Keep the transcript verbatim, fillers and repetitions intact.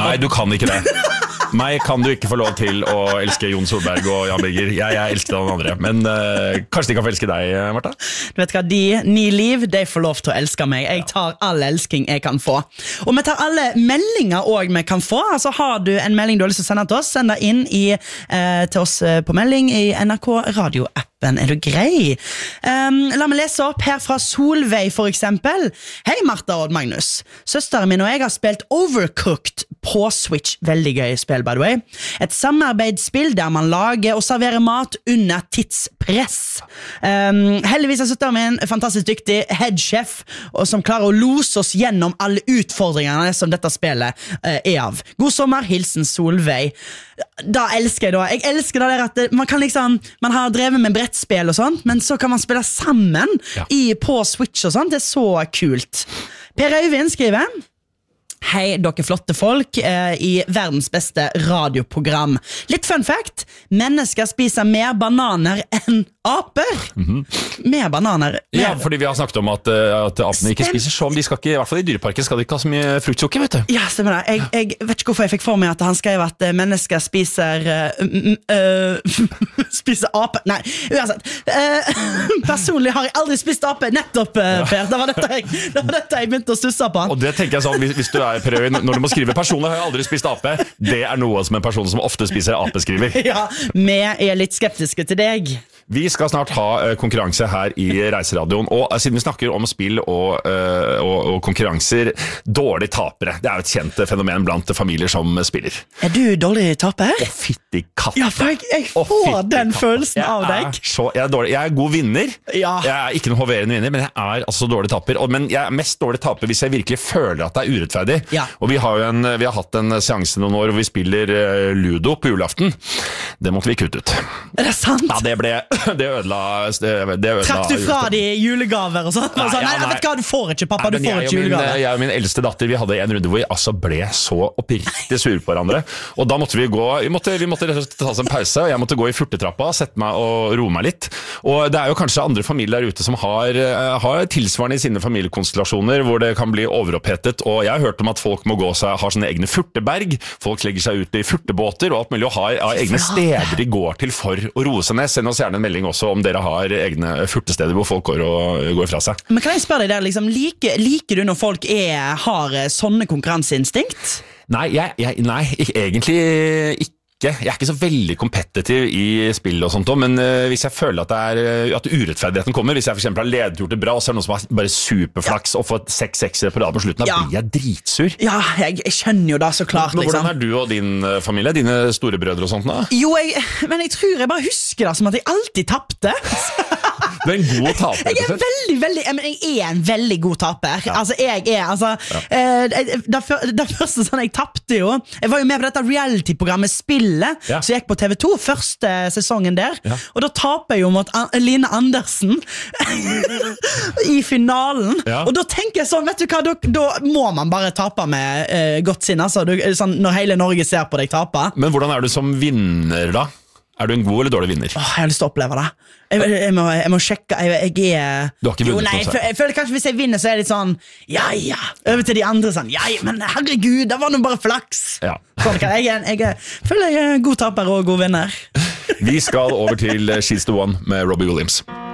Nei, du kan ikke det. Meg kan du ikke få lov til å elske Jon Solberg og Jan Birger. Jeg, jeg elsker den andre. Men uh, kanskje de kan få elske deg, Martha? Du vet hva, de ni liv, de får lov til å elske meg. Jeg tar all elsking jeg kan få. Og vi tar alle meldinger også vi kan få. Altså har du en melding du har lyst til å sende til oss, send det inn i, uh, til oss på melding i N R K Radio-appen. Er du grei? Um, la meg lese opp her fra Solveig for eksempel. Hei Martha og Magnus. Søsteren min og jeg har spilt Overcooked på Switch. Veldig gøy spill, by the way. Et samarbeidsspill der man lager og serverer mat under tidspress. Um, heldigvis er søsteren min fantastisk dyktig headchef, og som klarer å lose oss gjennom alle utfordringene som dette spillet uh, er av. God sommer, hilsen Solveig. Da elsker jeg da. Jeg elsker det der at man kan liksom, man har drevet med brettspill og sånt, men så kan man spille sammen ja. i, på Switch og sånt. Det er så kult. Per Øyvind skriver: Hei, dere flotte folk eh, i verdens beste radioprogram. Litt fun fact: mennesker spiser mer bananer enn aper. Mm-hmm. Mer bananer. Mer. Ja, fordi vi har snakket om at, at apene ikke spiser så, de skal ikke, i hvert fall i dyreparken skal de ikke ha så mye fruktsukker, vet du. Ja, stemmer det. Jeg, jeg vet ikke hvorfor jeg fikk for meg at han skrev at mennesker spiser uh, uh, spiser ape. Nei, uansett. Uh, personlig har jeg aldri spist ape, nettopp, uh, Per. Det var dette jeg, det var dette jeg begynte å stusse på. Og det tenker jeg sånn, hvis, hvis du er Per Øyvind, når du må skrive personlig har jeg aldri spist ape, det er noe som en person som ofte spiser ape skriver. Ja, vi er litt skeptiske til deg. Vi skal snart ha uh, konkurranse her i Reiseradioen, og uh, siden vi snakker om spill og, uh, og, og konkurranser, dårlig tapere. Det er jo et kjent fenomen blant familier som spiller. Er du dårlig taper? Å, fytti katte. Ja, for jeg, jeg får oh, den følelsen av deg. Er så, jeg, er dårlig, jeg er god vinner. Ja. Jeg er ikke noen hoverende vinner, men jeg er altså dårlig taper. Og, men jeg er mest dårlig taper hvis jeg virkelig føler at det er urettferdig. Ja. Og vi har jo en, vi har hatt en seanse noen år hvor vi spiller uh, Ludo på julaften. Det måtte vi kutte ut. Er det sant? Ja, det ble... Det ødela, det ødela Trakk du fra de julegaver og sånn? Nei, ja, nei, nei, vet hva, du får ikke, pappa, nei, du får ikke julegaver. Jeg og min eldste datter, vi hadde en runde hvor vi altså ble så oppriktig sur på hverandre. Og da måtte vi gå, vi måtte, vi måtte rett og slett ta oss en pause, og jeg måtte gå i furtetrappa, sette meg og roe meg litt. Og det er jo kanskje andre familier der ute som har, har tilsvarende i sine familiekonstellasjoner, hvor det kan bli overopphetet, og jeg har hørt om at folk må gå seg, har sånne egne furteberg, folk legger seg ut i furtebåter, og alt mulig, og har, har egne steder de går til for å roe seg ned. Send oss gjerne en melding også om dere har egne furtesteder hvor folk går, og, går fra seg. Men kan jeg spørre deg der, liksom, like, liker du når folk er, har sånne konkurranseinstinkt? Nei, jeg, jeg, nei egentlig ikke. Jeg er ikke så veldig kompetitiv i spill og sånt, men uh, hvis jeg føler at, det er, at urettferdigheten kommer, hvis jeg for eksempel har ledergjort det bra, og så er det noen som har bare superflaks og fått seks seksere på rad på slutten, da ja. blir jeg dritsur. Ja, jeg, jeg skjønner jo da så klart. Men, liksom. Hvordan er du og din familie, dine store brødre og sånt da? Jo, jeg, men jeg tror jeg bare husker det som at jeg alltid tappte. Du er en god taper. Jeg er veldig, veldig, jeg er en veldig god taper. Ja. Altså, jeg er, altså, ja. eh, det, det første sånn, jeg tappte jo, jeg var jo med på dette reality-programmet Spillet, ja. så jeg gikk på T V to, første sesongen der, ja. og da taper jeg jo mot An- Line Andersen i finalen, ja. og da tenker jeg sånn, vet du hva, da, da må man bare tape med eh, godt sinn, altså, du, sånn, når hele Norge ser på deg tape. Men hvordan er du som vinner da? Er du en god eller dårlig vinner? Åh, jeg har lyst til å oppleve det. Jeg, jeg, jeg, må, jeg må sjekke. Jeg, jeg er... Du har ikke vunnet jo, nei, jeg, jeg, jeg føler kanskje hvis jeg vinner, så er det litt sånn ja, ja. Over til de andre sånn ja, ja, men herregud, det var noe bare flaks. Ja. Sånn kan jeg, jeg, jeg, jeg føler jeg er god taper og god vinner. Vi skal over til She's the One med Robbie Williams.